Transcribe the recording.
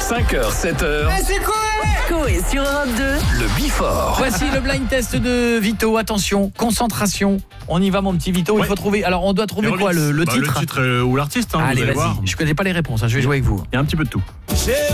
5h, 7h. C'est quoi? Coé sur Europe 2. Le Before. Voici le blind test de Vito. Attention, concentration. On y va, mon petit Vito. Il faut trouver. Alors, on doit trouver quoi, le titre? Le titre ou l'artiste, hein, Allez, vous allez vas-y. voir. Je connais pas les réponses. Je vais jouer avec vous. Il y a un petit peu de tout. J'ai